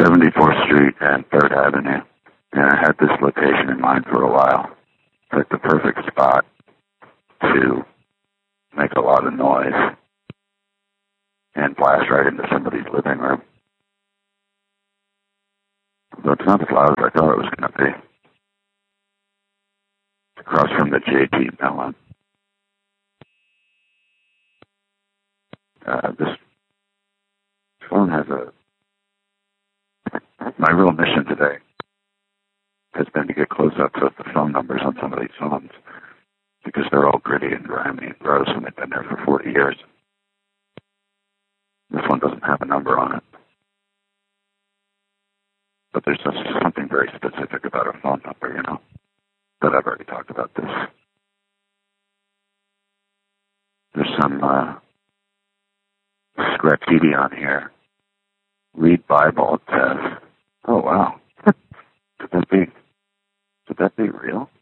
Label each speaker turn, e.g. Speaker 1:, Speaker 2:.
Speaker 1: 74th Street and 3rd Avenue. And I had this location in mind for a while. Like the perfect spot to make a lot of noise and blast right into somebody's living room. Though it's not as loud as I thought it was going to be. Across from the JT Mellon. This phone has my real mission today has been to get close-ups of the phone numbers on some of these phones because they're all gritty and grimy and gross and they've been there for 40 years. This one doesn't have a number on it. But there's just something very specific about a phone number, you know, but I've already talked about this. There's some graffiti on here. Read Bible, it says. Oh, wow. Could that be real?